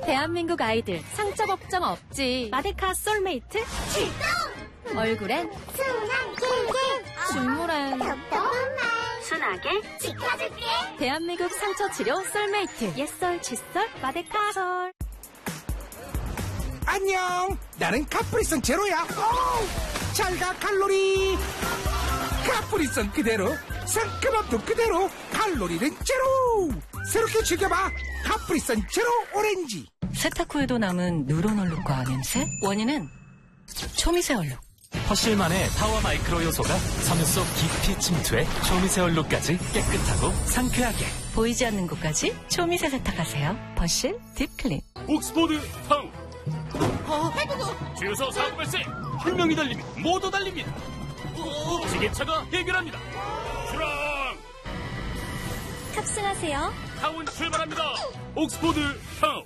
대한민국 아이들 상처 걱정 없지. 마데카 솔메이트 출동! 얼굴엔 순한 길게 중물엔 답답한 말 순하게 지켜줄게. 대한민국 상처 치료 솔메이트. 옛설 칫솔 마데카 솔. 안녕, 나는 카프리선 제로야. 잘가 칼로리. 카프리선 그대로, 상큼함도 그대로, 칼로리는 제로. 새롭게 즐겨봐, 카프리선 제로 오렌지. 세탁 후에도 남은 누런 얼룩과 냄새? 원인은 초미세 얼룩. 퍼실만의 파워 마이크로 요소가 섬유 속 깊이 침투해 초미세 얼룩까지 깨끗하고 상쾌하게. 보이지 않는 곳까지 초미세 세탁하세요. 퍼실 딥클린. 옥스포드 타운. 주유소 사고 발생. 한 명이 달립니다. 모두 달립니다. 지게차가 해결합니다. 출항. 탑승하세요. 타운 출발합니다. 옥스포드 타운.